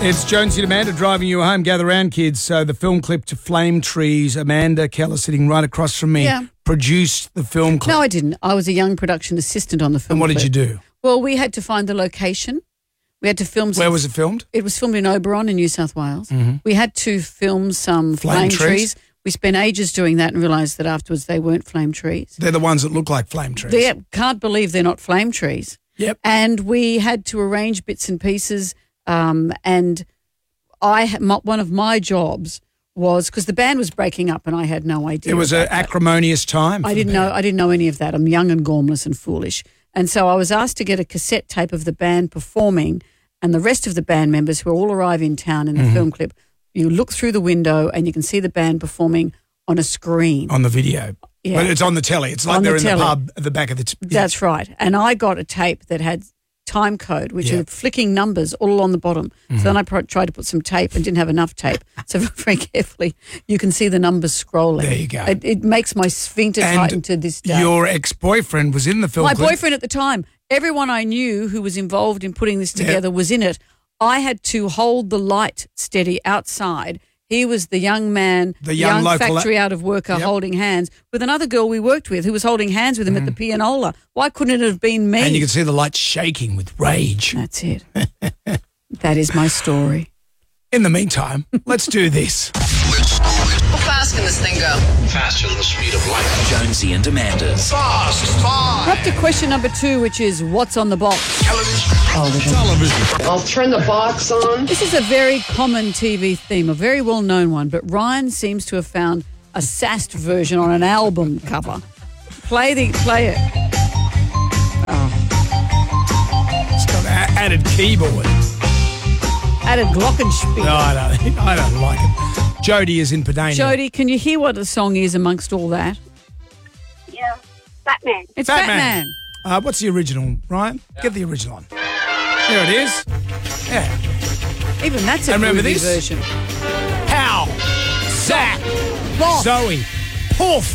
It's Jonesy and Amanda driving you home. Gather round, kids. So the film clip to Flame Trees, Amanda Keller sitting right across from me, produced the film clip. No, I didn't. I was a young production assistant on the film And what clip. did you do? Well, we had to find the location. We had to film. Where was it filmed? It was filmed in Oberon in New South Wales. Mm-hmm. We had to film some flame trees. We spent ages doing that and realised that afterwards they weren't flame trees. They're the ones that look like flame trees. They can't believe they're not flame trees. Yep. And we had to arrange bits and pieces. And one of my jobs was, because the band was breaking up and I had no idea. It was an acrimonious time. I didn't know any of that. I'm young and gormless and foolish. And so I was asked to get a cassette tape of the band performing, and the rest of the band members who all arrive in town in the film clip. You look through the window and you can see the band performing on a screen. On the video. Yeah. But it's on the telly. It's like they're in the pub at the back of the... That's right. And I got a tape that had time code, which are flicking numbers all on the bottom. Mm-hmm. So then I tried to put some tape and didn't have enough tape. So very carefully, you can see the numbers scrolling. There you go. It makes my sphincter tighten to this day. Your ex-boyfriend was in the film clip. My boyfriend at the time. Everyone I knew who was involved in putting this together was in it. I had to hold the light steady outside. He was the young man, the young factory out of worker holding hands with another girl we worked with who was holding hands with him at the pianola. Why couldn't it have been me? And you could see the light shaking with rage. That's it. That is my story. In the meantime, let's do this. How fast can this thing go? Faster than the speed of light. Jonesy and Amanda's. Fast. We're up to question number 2, which is what's on the box? Television. I'll turn the box on. This is a very common TV theme, a very well-known one, but Ryan seems to have found a sassed version on an album cover. Play it. It's got added keyboard. Added glockenspiel. No, I don't like it. Jody is in Padania. Jody, can you hear what the song is amongst all that? Yeah. Batman. It's Batman. What's the original, Ryan? Get the original on. There it is. Yeah. Even that's a remember groovy this? version. Hal, Zach, Boss. Zoe, Poof.